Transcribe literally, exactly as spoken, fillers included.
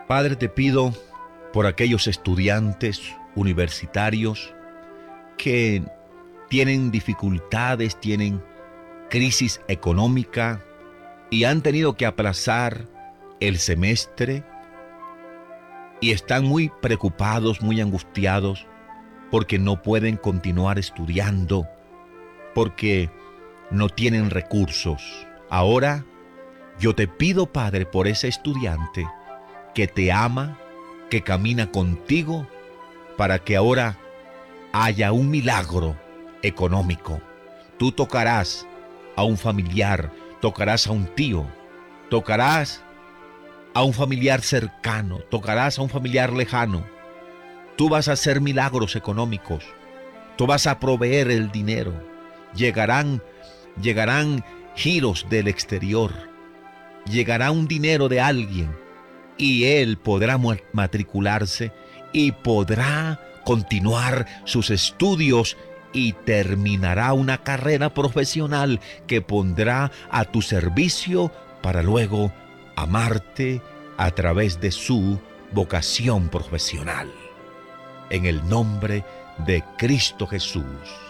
Padre, te pido por aquellos estudiantes universitarios que tienen dificultades, tienen crisis económica y han tenido que aplazar el semestre y están muy preocupados, muy angustiados porque no pueden continuar estudiando, porque no tienen recursos. Ahora yo te pido, Padre, por ese estudiante que te ama, que camina contigo, para que ahora haya un milagro económico. Tú tocarás a un familiar, tocarás a un tío, tocarás a un familiar cercano, tocarás a un familiar lejano. Tú vas a hacer milagros económicos, tú vas a proveer el dinero. Llegarán, llegarán giros del exterior, llegará un dinero de alguien y él podrá matricularse y podrá continuar sus estudios y terminará una carrera profesional que pondrá a tu servicio para luego amarte a través de su vocación profesional. En el nombre de Cristo Jesús.